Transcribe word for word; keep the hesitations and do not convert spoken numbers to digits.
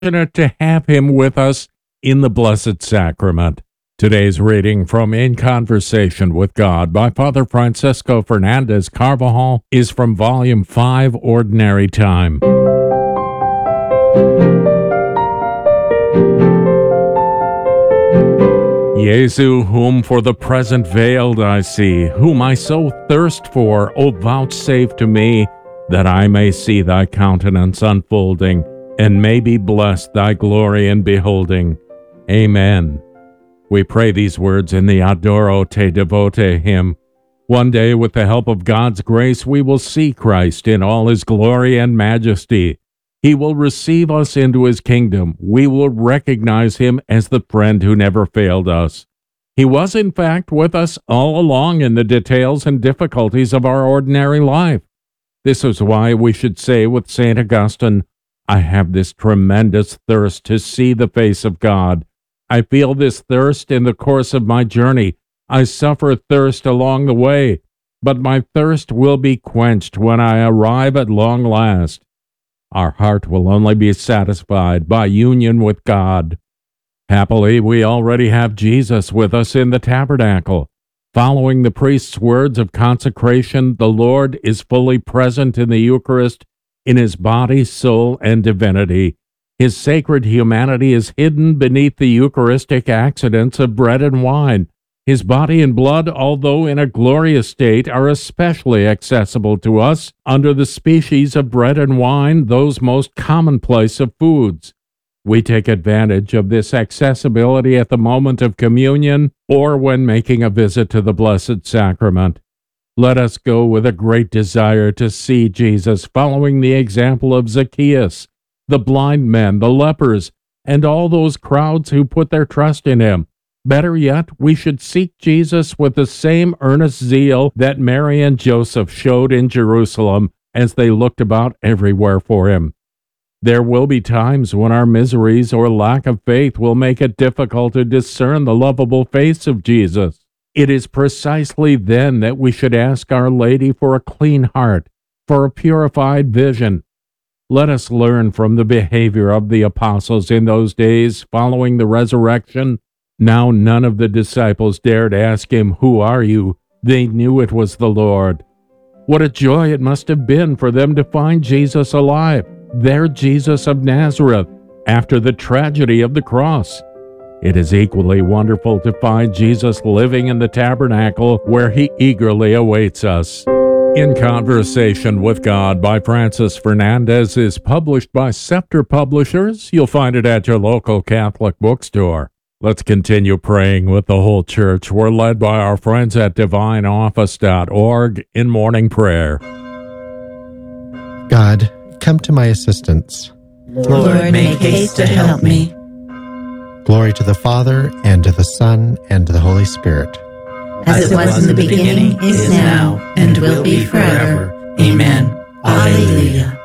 fortunate to have him with us in the Blessed Sacrament. Today's reading from In Conversation with God by Father Francisco Fernandez Carvajal is from Volume five, Ordinary Time. Jesu, whom for the present veiled I see, whom I so thirst for, O vouchsafe to me, that I may see thy countenance unfolding, and may be blessed thy glory in beholding. Amen. We pray these words in the Adoro Te Devote hymn. One day, with the help of God's grace, we will see Christ in all his glory and majesty. He will receive us into his kingdom. We will recognize him as the friend who never failed us. He was, in fact, with us all along in the details and difficulties of our ordinary life. This is why we should say with Saint Augustine, I have this tremendous thirst to see the face of God. I feel this thirst in the course of my journey. I suffer thirst along the way, but my thirst will be quenched when I arrive at long last. Our heart will only be satisfied by union with God. Happily, we already have Jesus with us in the tabernacle. Following the priest's words of consecration, the Lord is fully present in the Eucharist in his body, soul, and divinity. His sacred humanity is hidden beneath the Eucharistic accidents of bread and wine. His body and blood, although in a glorious state, are especially accessible to us under the species of bread and wine, those most commonplace of foods. We take advantage of this accessibility at the moment of communion or when making a visit to the Blessed Sacrament. Let us go with a great desire to see Jesus, following the example of Zacchaeus, the blind men, the lepers, and all those crowds who put their trust in him. Better yet, we should seek Jesus with the same earnest zeal that Mary and Joseph showed in Jerusalem as they looked about everywhere for him. There will be times when our miseries or lack of faith will make it difficult to discern the lovable face of Jesus. It is precisely then that we should ask Our Lady for a clean heart, for a purified vision. Let us learn from the behavior of the apostles in those days following the resurrection. Now none of the disciples dared ask him, "Who are you?" They knew it was the Lord. What a joy it must have been for them to find Jesus alive, their Jesus of Nazareth, after the tragedy of the cross. It is equally wonderful to find Jesus living in the tabernacle where he eagerly awaits us. In Conversation with God by Francis Fernandez is published by Scepter Publishers. You'll find it at your local Catholic bookstore. Let's continue praying with the whole church. We're led by our friends at divine office dot org in morning prayer. God, come to my assistance. Lord, make haste to help me. Glory to the Father, and to the Son, and to the Holy Spirit. As it was in the beginning, is now, and will be forever. Amen. Alleluia.